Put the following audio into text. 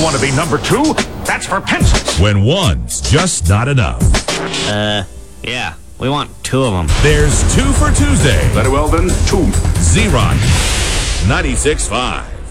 want to be number 2? That's for pencils. When one's just not enough. Yeah, we want 2 of them. There's 2 for Tuesday. Very well then, 2. Xeron 96.5.